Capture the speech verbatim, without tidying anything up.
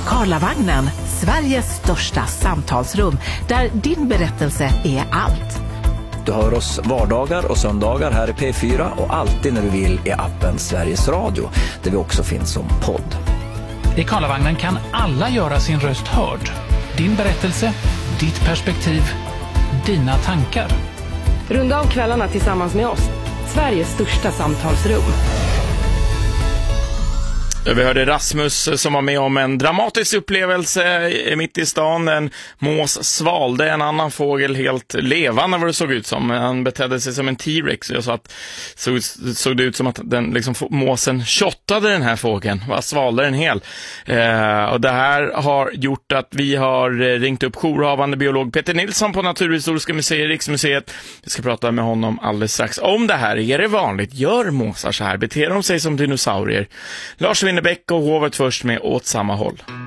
Karlavagnen, Sveriges största samtalsrum där din berättelse är allt. Du hör oss vardagar och söndagar här i P fyra och alltid när du vill i appen Sveriges Radio, där vi också finns som podd. I Karlavagnen kan alla göra sin röst hörd. Din berättelse, ditt perspektiv, dina tankar. Runda av kvällarna tillsammans med oss. Sveriges största samtalsrum. Vi hörde Rasmus som var med om en dramatisk upplevelse mitt i stan. En mås svalde en annan fågel helt levande vad det såg ut som. Han betedde sig som en T-rex. Jag sa att såg, såg det ut som att den, liksom, måsen shottade den här fågeln. Bara svalde den hel. Eh, och det här har gjort att vi har ringt upp jourhavande biolog Peter Nilsson på Naturhistoriska museet, Riksmuseet. Vi ska prata med honom alldeles strax om det här. Är det vanligt? Gör måsar så här? Beter de sig som dinosaurier? Lars Winnerbäck och Hovet först med Åt samma håll.